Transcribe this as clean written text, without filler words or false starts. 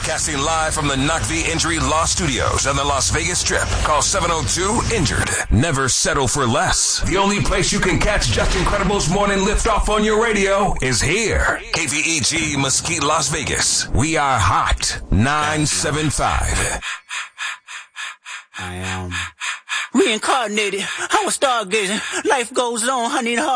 Broadcasting live from the Knock the Injury Law Studios on the Las Vegas Strip. Call 702-INJURED. Never settle for less. The only place you can catch Just Incredible's morning liftoff on your radio is here. KVEG Mesquite, Las Vegas. We are hot. 975. I am reincarnated. I was stargazing. Life goes on, honey.